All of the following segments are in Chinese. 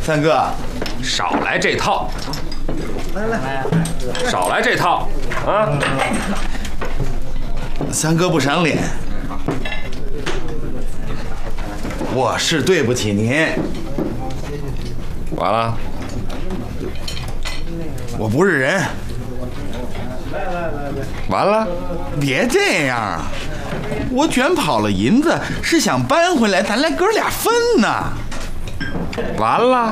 三哥， 少来这套，少来这套啊！ 三哥不赏脸，我是对不起您。 完了， 我不是人。 完了， 别这样啊！我卷跑了银子，是想搬回来，咱俩哥俩分呢。 完了。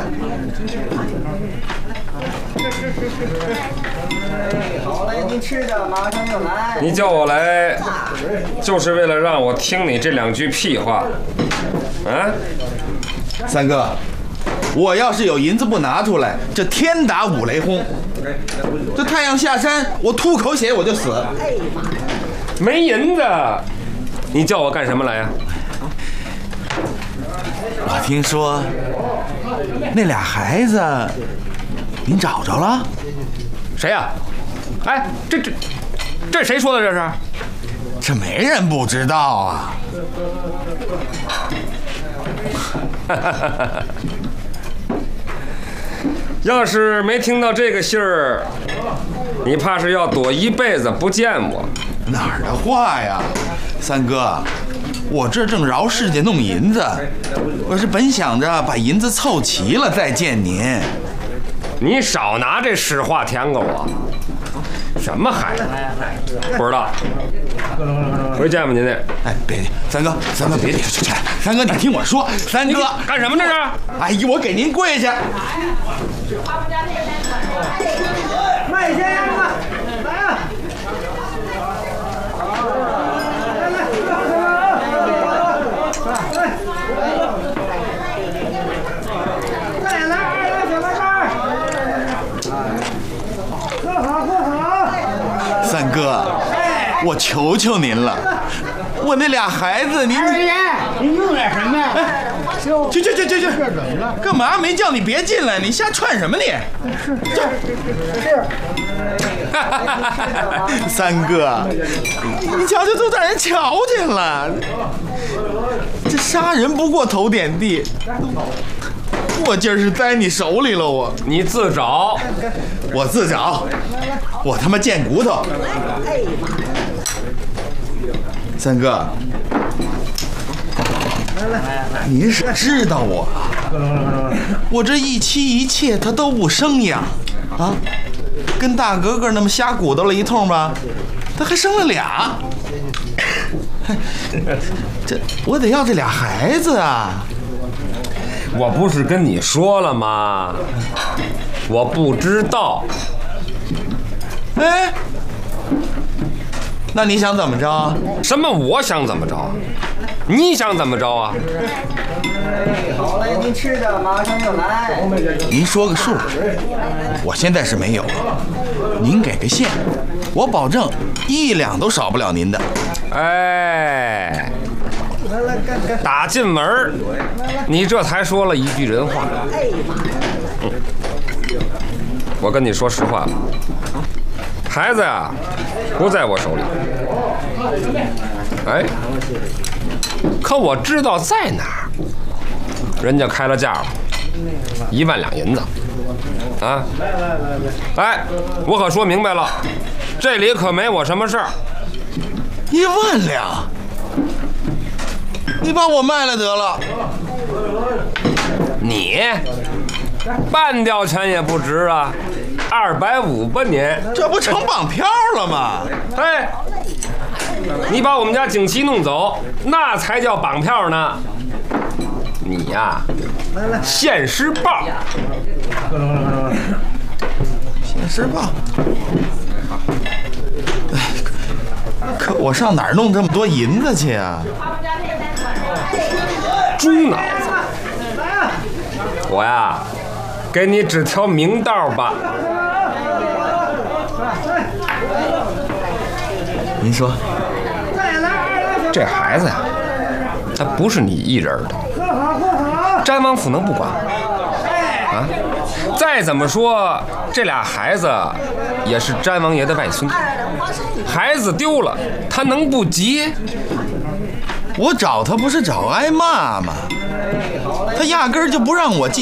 好嘞，您吃的马上就来。 你叫我来，就是为了让我听你这两句屁话，啊？ 三哥，我要是有银子不拿出来，这天打五雷轰，这太阳下山，我吐口血我就死。 没银子，你叫我干什么来呀？ 我听说那俩孩子您找着了？ 谁呀？哎，这谁说的？这是？ 这没人不知道啊。 要是没听到这个信儿，你怕是要躲一辈子不见我。 哪儿的话呀，三哥，我这正饶世界弄银子，我是本想着把银子凑齐了再见您。 你少拿这实话填给我。什么孩子？不知道。回见吧您那。 哎，别，三哥别，三哥你听我说，三哥干什么这是？ 哎呀，我给您跪下。 卖香烟的，来啊！ 三哥，我求求您了，我那俩孩子，您你用点什么呀？ 去，干嘛？没叫你别进来，你瞎串什么你？是。三哥，你瞧瞧，都让人瞧见了，这杀人不过头点地，我今儿是栽你手里了， 你自找。 我自找，我他妈贱骨头。三哥，您是知道我这一妻一妾他都不生养啊，跟大格格那么瞎鼓捣了一通吧，他还生了俩，这我得要这俩孩子啊！ 我不是跟你说了吗？我不知道。 哎，那你想怎么着？ 什么？我想怎么着？你想怎么着啊？ 好嘞，您吃的马上就来。 您说个数，我现在是没有，您给个线，我保证1两都少不了您的。 哎，打进门你这才说了一句人话。我跟你说实话吧，孩子呀，不在我手里。哎，可我知道在哪儿，人家开了价了，1万两银子。啊！哎，我可说明白了，这里可没我什么事儿。 1万两，你把我卖了得了。 你半吊钱也不值啊，250吧您？ 这不成绑票了吗？ 哎，你把我们家景琦弄走，那才叫绑票呢。你呀，现实报。 现实报。可我上哪儿弄这么多银子去啊？ 猪脑子！我呀，给你指条明道吧。 您说， 这孩子呀，他不是你一人的，詹王府能不管吗？啊，再怎么说，这俩孩子也是詹王爷的外孙，孩子丢了，他能不急？ 我找他不是找挨骂吗？他压根儿就不让我进。